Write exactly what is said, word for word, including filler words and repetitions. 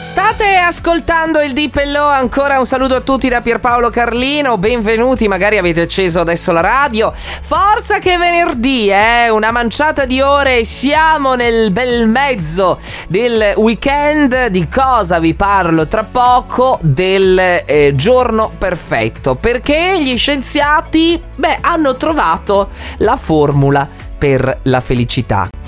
State ascoltando il Deep and Low, ancora un saluto a tutti da Pierpaolo Carlino, benvenuti, magari avete acceso adesso la radio. Forza che è venerdì, eh, una manciata di ore, siamo nel bel mezzo del weekend. Di cosa vi parlo tra poco? Del eh, giorno perfetto, perché gli scienziati, beh, hanno trovato la formula per la felicità.